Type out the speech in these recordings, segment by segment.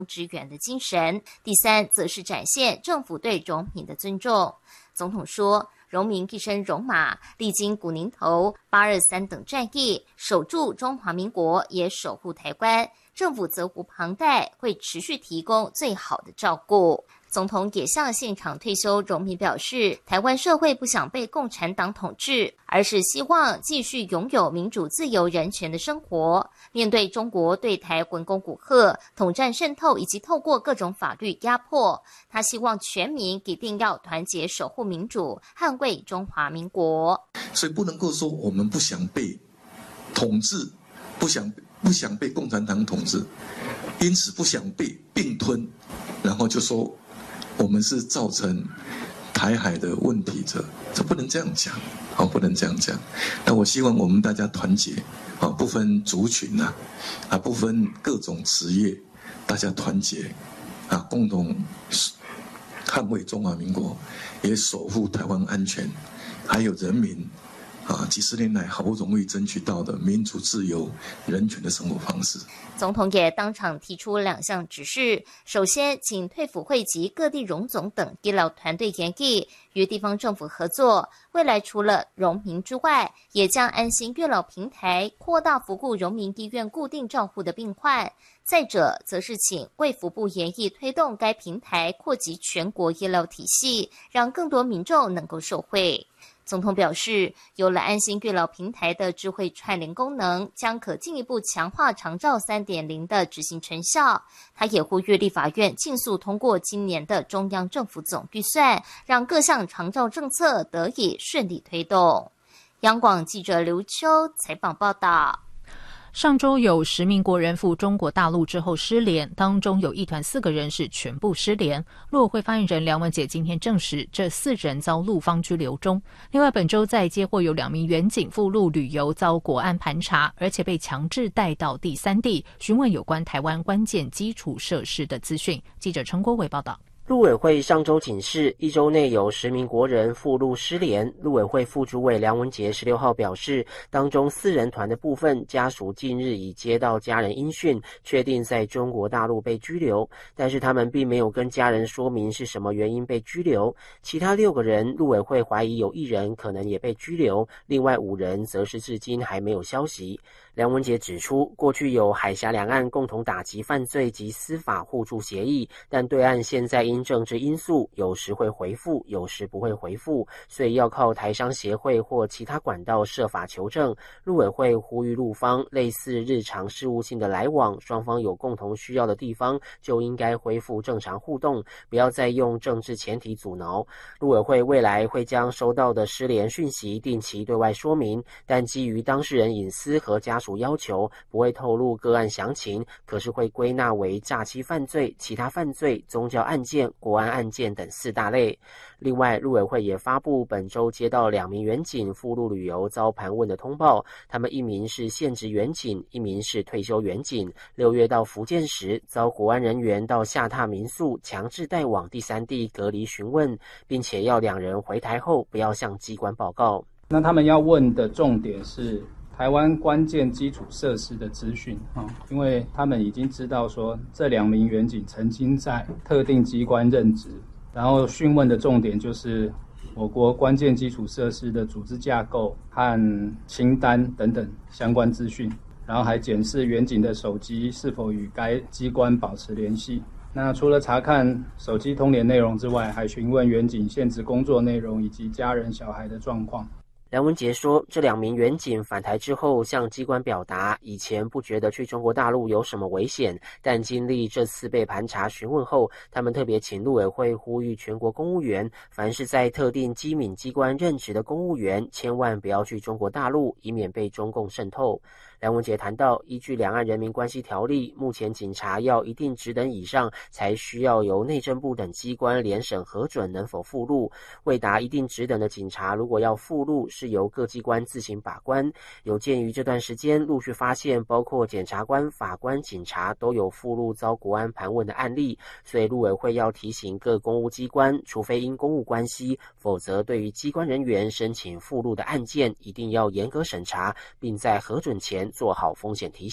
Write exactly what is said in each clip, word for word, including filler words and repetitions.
支援的精神。第三，则是展现政府对荣民的尊重。总统说，荣民一身戎马，历经古宁头、八二三等战役，守住中华民国，也守护台湾。政府责无旁贷，会持续提供最好的照顾。总统也向现场退休荣民表示，台湾社会不想被共产党统治，而是希望继续拥有民主、自由、人权的生活。面对中国对台文攻武吓、统战渗透以及透过各种法律压迫，他希望全民一定要团结守护民主，捍卫中华民国。 所以不能够说我们不想被统治，不想不想被共产党统治，因此不想被并吞，然后就说我们是造成台海的问题者，这不能这样讲，好，不能这样讲。那我希望我们大家团结，啊，不分族群呐，啊，不分各种职业，大家团结，啊，共同捍卫中华民国，也守护台湾安全，还有人民。啊，几十年来好不容易争取到的民主、自由、人权的生活方式。 总统也当场提出两项指示：首先，请退辅会及各地荣总等医疗团队研议与地方政府合作，未来除了荣民之外，也将安心月老平台扩大服务荣民医院固定照护的病患。再者，则是请卫福部研议推动该平台扩及全国医疗体系，让更多民众能够受惠。总统表示，有了安心月老平台的智慧串联功能，将可进一步强化长照 三点零 的执行成效。他也呼吁立法院尽速通过今年的中央政府总预算，让各项长照政策得以顺利推动。央广记者刘秋采访报道。 上周有十名国人赴中国大陆之后失联，当中有一团四个人是全部失联。陆委会发言人梁文杰今天证实，这四人遭陆方拘留中。另外，本周再接获有两名远警赴陆旅游遭国安盘查，而且被强制带到第三地询问有关台湾关键基础设施的资讯。记者陈国伟报道。 陆委会上周警示，一周内有十名国人赴陆失联。陆委会副主委梁文杰十六号表示，当中四人团的部分，家属近日已接到家人音讯，确定在中国大陆被拘留，但是他们并没有跟家人说明是什么原因被拘留。其他六个人，陆委会怀疑有一人可能也被拘留，另外五人则是至今还没有消息。梁文杰指出，过去有海峡两岸共同打击犯罪及司法互助协议，但对岸现在因政治因素，有时会回复，有时不会回复，所以要靠台商协会或其他管道设法求证。陆委会呼吁陆方，类似日常事务性的来往，双方有共同需要的地方，就应该恢复正常互动，不要再用政治前提阻挠。陆委会未来会将收到的失联讯息定期对外说明，但基于当事人隐私和家属要求，不会透露个案详情，可是会归纳为诈欺犯罪、其他犯罪、宗教案件、国安案件等四大类。另外，陆委会也发布本周接到两名远警赴陆旅游遭盘问的通报，他们一名是现职远警，一名是退休远警。六月到福建时，遭国安人员到下榻民宿强制带往第三地隔离询问，并且要两人回台后不要向机关报告。 那他们要问的重点是台湾关键基础设施的资讯，因为他们已经知道说这两名远警曾经在特定机关任职，然后讯问的重点就是我国关键基础设施的组织架构和清单等等相关资讯，然后还检视远警的手机是否与该机关保持联系。那除了查看手机通联内容之外，还询问远警现职工作内容以及家人小孩的状况。 梁文杰说，这两名远警返台之后向机关表达，以前不觉得去中国大陆有什么危险，但经历这次被盘查询问后，他们特别请陆委会呼吁全国公务员，凡是在特定机敏机关任职的公务员，千万不要去中国大陆，以免被中共渗透。梁文杰谈到，依据《两岸人民关系条例》，目前警察要一定职等以上，才需要由内政部等机关联审核准能否赴陆。未达一定职等的警察，如果要赴陆，是由各机关自行把关。有鉴于这段时间陆续发现，包括检察官、法官、警察都有赴陆遭国安盘问的案例，所以陆委会要提醒各公务机关，除非因公务关系，否则对于机关人员申请赴陆的案件，一定要严格审查，并在核准前做好风险提醒。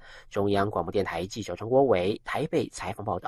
中央广播电台记者陈国伟台北采访报道。